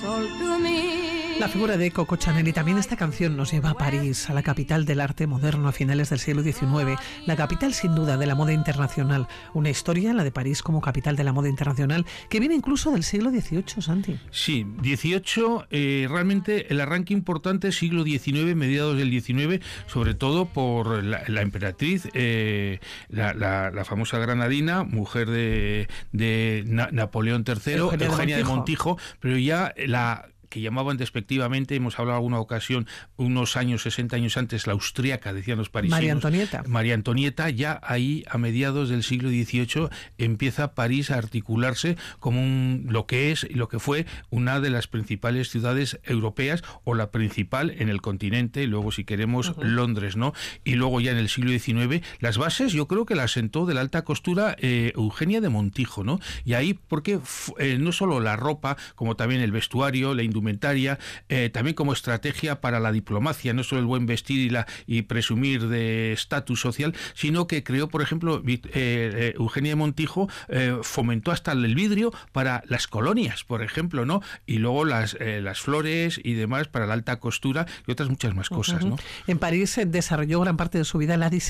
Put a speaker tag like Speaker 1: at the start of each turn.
Speaker 1: La figura de Coco Chanel y también esta canción nos lleva a París, a la capital del arte moderno a finales del siglo XIX, la capital sin duda de la moda internacional. Una historia, la de París como capital de la moda internacional, que viene incluso del siglo XVIII, Santi.
Speaker 2: Sí, XVIII, realmente el arranque importante siglo XIX, mediados del XIX, sobre todo por la emperatriz, la famosa granadina, mujer de Napoleón III, Eugenia de Montijo, pero ya que llamaban despectivamente, hemos hablado en alguna ocasión, unos años, 60 años antes, la austríaca, decían los parisinos. María Antonieta, ya ahí, a mediados del siglo XVIII, empieza París a articularse como lo que es y lo que fue una de las principales ciudades europeas, o la principal en el continente, y luego, si queremos, Londres, ¿no? Y luego ya en el siglo XIX, las bases yo creo que las sentó de la alta costura Eugenia de Montijo, ¿no? Y ahí, porque no solo la ropa, como también el vestuario, la indumentaria, también como estrategia para la diplomacia, no solo el buen vestir y presumir de estatus social, sino que creó, por ejemplo, Eugenia de Montijo fomentó hasta el vidrio para las colonias, por ejemplo, ¿no? Y luego las flores y demás para la alta costura y otras muchas más cosas, ¿no?
Speaker 1: En París desarrolló gran parte de su vida la